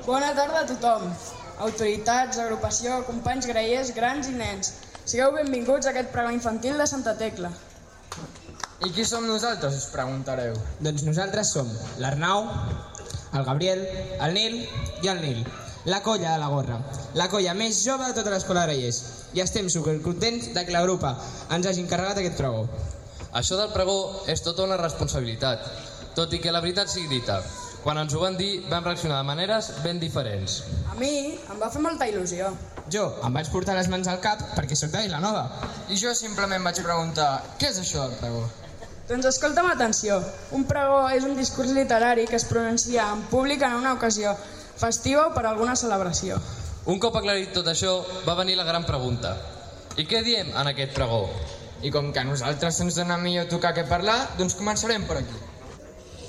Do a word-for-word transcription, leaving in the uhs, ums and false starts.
Bona tarda a tothom. Autoritats, agrupació, companys graiers, grans i nens. Sigueu benvinguts a aquest pregó infantil de Santa Tecla. I qui som nosaltres, us preguntareu? Doncs nosaltres som l'Arnau, el Gabriel, el Nil i el Nil. La colla de la gorra, la colla més jove de tota l'escola de graiers. I estem supercontents de que la grupa ens hagi encarregat aquest pregó. Això del pregó és tota una responsabilitat, tot i que la veritat sigui dita. Quan ens ho van dir, vam reaccionar de maneres ben diferents. A mi em va fer molta il·lusió. Jo em vaig portar les mans al cap perquè sóc de Vilanova. I jo simplement vaig preguntar, què és això del pregó? Doncs escolta'm atenció. Un pregó és un discurs literari que es pronuncia en públic en una ocasió festiva o per alguna celebració. Un cop aclarit tot això, va venir la gran pregunta. I què diem en aquest pregó? I com que a nosaltres ens dona millor tocar que parlar, doncs començarem per aquí.